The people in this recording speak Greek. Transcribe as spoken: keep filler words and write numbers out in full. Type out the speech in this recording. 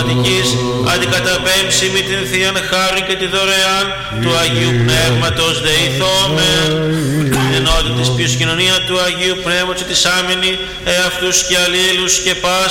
πνευματικής αντικαταπέμψει με την Θείαν χάρη και τη δωρεάν του Αγίου Πνεύματος δεηθόμεν. Την ενότητα της ποιος κοινωνία του Αγίου Πνεύματος της άμενη εαυτούς και αλλήλους και πάση